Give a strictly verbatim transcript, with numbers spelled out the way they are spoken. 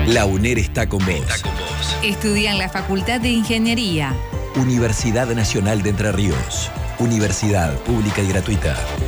La UNER está con vos. Está con vos. Estudia en la Facultad de Ingeniería. Universidad Nacional de Entre Ríos. Universidad pública y gratuita.